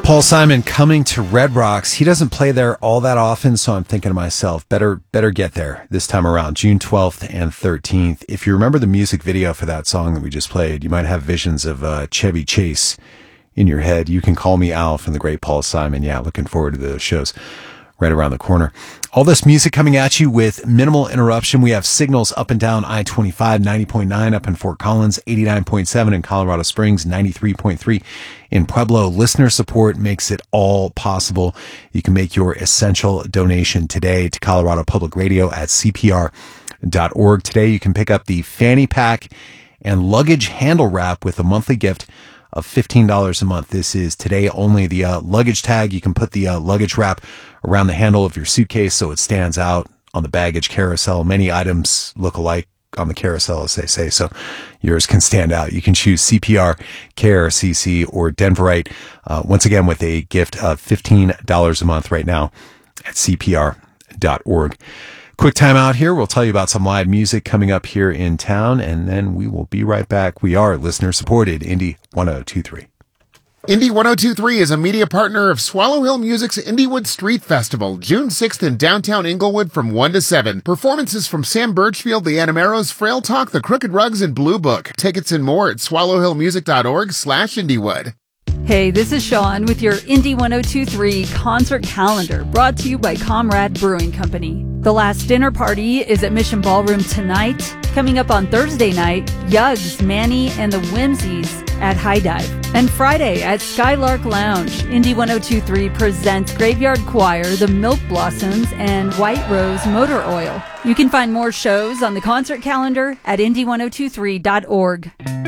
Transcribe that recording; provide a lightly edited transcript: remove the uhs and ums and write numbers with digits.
Paul Simon coming to Red Rocks. He doesn't play there all that often, so I'm thinking to myself, better get there this time around, June 12th and 13th. If you remember the music video for that song that we just played, you might have visions of Chevy Chase in your head. You Can Call Me Al from the great Paul Simon. Yeah, looking forward to those shows right around the corner. All this music coming at you with minimal interruption. We have signals up and down I-25, 90.9 up in Fort Collins, 89.7 in Colorado Springs, 93.3 in Pueblo. Listener support makes it all possible. You can make your essential donation today to Colorado Public Radio at CPR.org. Today you can pick up the fanny pack and luggage handle wrap with a monthly gift of $15 a month. This is today only. The luggage tag, you can put the luggage wrap around the handle of your suitcase so it stands out on the baggage carousel. Many items look alike on the carousel, as they say, so yours can stand out. You can choose CPR, KRCC, or Denverite, once again with a gift of $15 a month right now at CPR.org. Quick time out here. We'll tell you about some live music coming up here in town, and then we will be right back. We are listener-supported Indie 1023. Indie 1023 is a media partner of Swallow Hill Music's Indiewood Street Festival, June 6th in downtown Inglewood from 1 to 7. Performances from Sam Birchfield, the Animeros, Frail Talk, the Crooked Rugs, and Blue Book. Tickets and more at swallowhillmusic.org/Indiewood. Hey, this is Sean with your Indie 1023 concert calendar, brought to you by Comrade Brewing Company. The Last Dinner Party is at Mission Ballroom tonight. Coming up on Thursday night, Yugs, Manny, and the Whimsies at High Dive. And Friday at Skylark Lounge, Indie 1023 presents Graveyard Choir, the Milk Blossoms, and White Rose Motor Oil. You can find more shows on the concert calendar at indie1023.org.